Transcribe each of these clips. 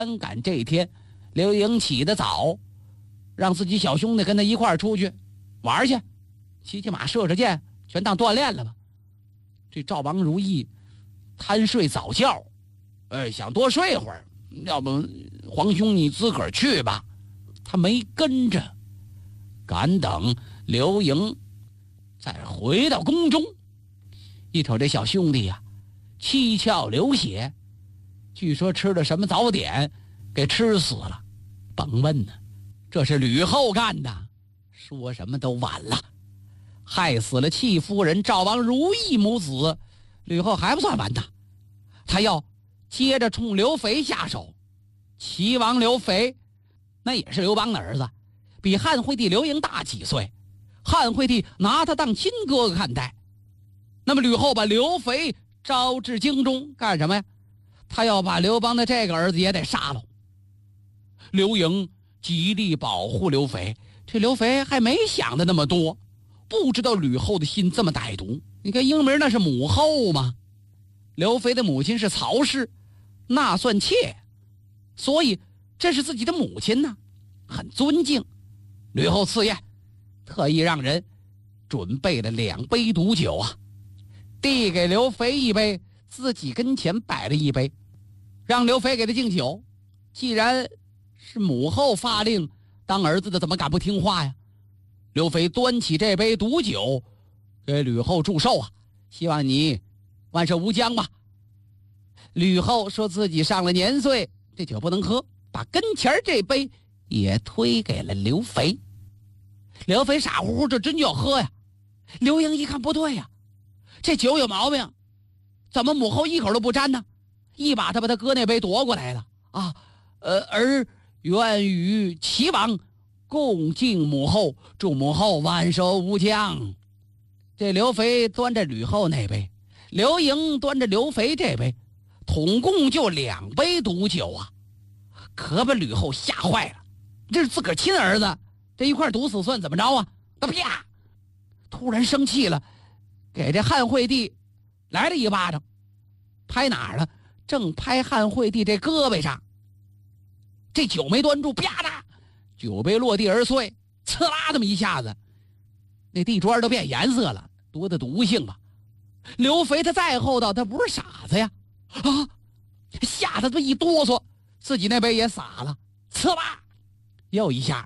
单赶这一天，刘盈起得早，让自己小兄弟跟他一块儿出去玩去，骑马射箭，全当锻炼了吧。这赵王如意贪睡早觉，想多睡会儿，要不皇兄你自个儿去吧。他没跟着，赶等刘盈再回到宫中，一瞅这小兄弟呀，七窍流血，据说吃了什么早点给吃死了。甭问呢，这是吕后干的，说什么都晚了。害死了戚夫人赵王如意母子，吕后还不算完的，他要接着冲刘肥下手。齐王刘肥那也是刘邦的儿子，比汉惠帝刘盈大几岁，汉惠帝拿他当亲哥哥看待。那么吕后把刘肥招至京中干什么呀？他要把刘邦的这个儿子也得杀了。刘盈极力保护刘肥，这刘肥还没想的那么多，不知道吕后的心这么歹毒。你看英名那是母后吗？刘肥的母亲是曹氏，那算妾，所以这是自己的母亲呢，很尊敬。吕后赐宴，特意让人准备了2杯毒酒啊，递给刘肥一杯，自己跟前摆了一杯，让刘肥给他敬酒。既然是母后发令，当儿子的怎么敢不听话呀？刘肥端起这杯毒酒给吕后祝寿啊，希望你万寿无疆吧。吕后说自己上了年岁，这酒不能喝，把跟前这杯也推给了刘肥。刘肥傻乎乎这真就要喝呀。刘盈一看不对呀，这酒有毛病，怎么母后一口都不沾呢？一把他把他哥那杯夺过来了啊，儿愿与齐王共敬母后，祝母后万寿无疆。这刘肥端着吕后那杯，刘盈端着刘肥这杯，统共就2杯毒酒啊，可把吕后吓坏了。这是自个儿亲儿子，这一块毒死算怎么着啊？他啪，突然生气了，给这汉惠帝来了一巴掌，拍哪儿了？正拍汉惠帝这胳膊上。这酒没端住，啪嗒，酒杯落地而碎，呲啦这么一下子，那地砖都变颜色了，多的毒性吧。刘肥他再厚道，他不是傻子呀，啊，吓得他一哆嗦，自己那杯也洒了，呲啦，又一下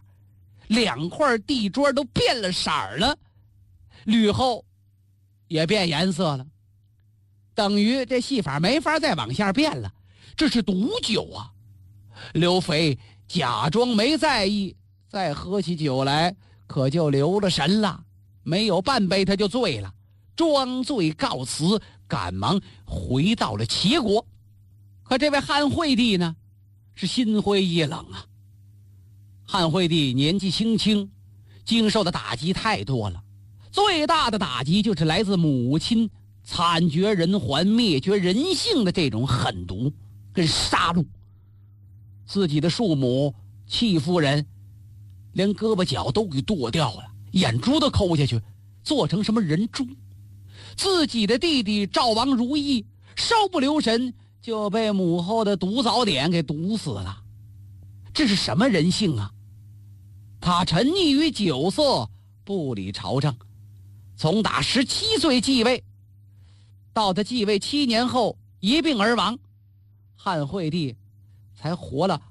，2块地砖都变了色了，吕后也变颜色了，等于这戏法没法再往下变了，这是毒酒啊。刘肥假装没在意，再喝起酒来可就留了神了，没有半杯他就醉了，装醉告辞，赶忙回到了齐国。可这位汉惠帝呢，是心灰意冷啊。汉惠帝年纪轻轻，经受的打击太多了，最大的打击就是来自母亲惨绝人寰、灭绝人性的这种狠毒跟杀戮。自己的庶母戚夫人连胳膊脚都给剁掉了，眼珠都抠下去，做成什么人猪。自己的弟弟赵王如意稍不留神就被母后的毒早点给毒死了。这是什么人性啊？他沉溺于酒色，不理朝政，从打17岁继位，到他继位7年后一病而亡，汉惠帝才活了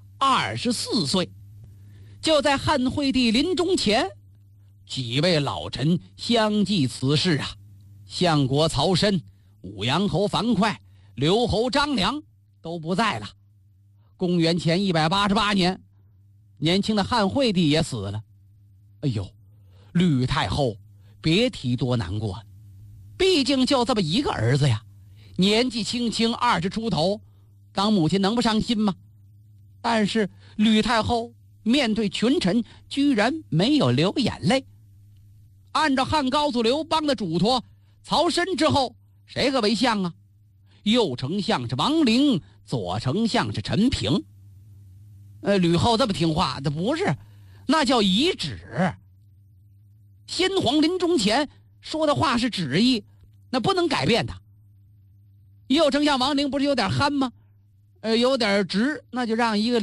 24岁。就在汉惠帝临终前，几位老臣相继辞世啊，相国曹参、武阳侯樊哙、刘侯张良都不在了。公元前188年，年轻的汉惠帝也死了。哎呦，吕太后别提多难过，毕竟就这么一个儿子呀，年纪轻轻20出头，当母亲能不伤心吗？但是吕太后面对群臣居然没有流眼泪。按照汉高祖刘邦的嘱托，曹参之后谁个为相啊？右丞相是王陵，左丞相是陈平。吕后这么听话的不是，那叫遗旨。先皇临终前说的话是旨意，那不能改变的。右丞相王陵不是有点憨吗？ 有点直，那就让一个